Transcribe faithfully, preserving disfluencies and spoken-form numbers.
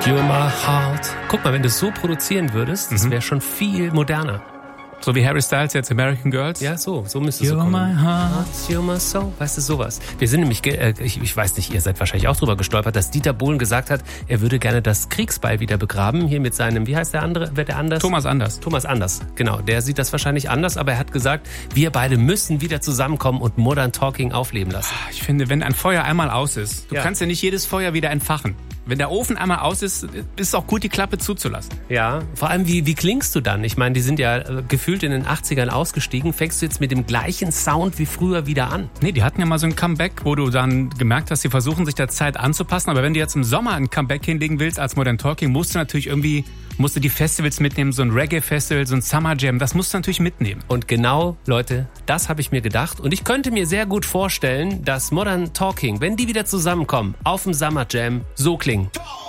You're my heart. Guck mal, wenn du es so produzieren würdest, das wäre schon viel moderner. So wie Harry Styles jetzt American Girls? Ja, so, so müsste es so You're kommen. my heart. You're my soul. Weißt du, sowas. Wir sind nämlich, ge- äh, ich, ich weiß nicht, ihr seid wahrscheinlich auch drüber gestolpert, dass Dieter Bohlen gesagt hat, er würde gerne das Kriegsbeil wieder begraben. Hier mit seinem, wie heißt der andere? Wer der anders? Thomas Anders. Thomas Anders, genau. Der sieht das wahrscheinlich anders, aber er hat gesagt, wir beide müssen wieder zusammenkommen und Modern Talking aufleben lassen. Ich finde, wenn ein Feuer einmal aus ist, du Ja. kannst ja nicht jedes Feuer wieder entfachen. Wenn der Ofen einmal aus ist, ist es auch gut, die Klappe zuzulassen. Ja, vor allem, wie, wie klingst du dann? Ich meine, die sind ja äh, gefühlt in den achtzigern ausgestiegen. Fängst du jetzt mit dem gleichen Sound wie früher wieder an? Nee, die hatten ja mal so ein Comeback, wo du dann gemerkt hast, sie versuchen sich der Zeit anzupassen. Aber wenn du jetzt im Sommer ein Comeback hinlegen willst als Modern Talking, musst du natürlich irgendwie, musst du die Festivals mitnehmen, so ein Reggae-Festival, so ein Summer Jam, das musst du natürlich mitnehmen. Und genau, Leute, das habe ich mir gedacht. Und ich könnte mir sehr gut vorstellen, dass Modern Talking, wenn die wieder zusammenkommen, auf dem Summer Jam so klingen.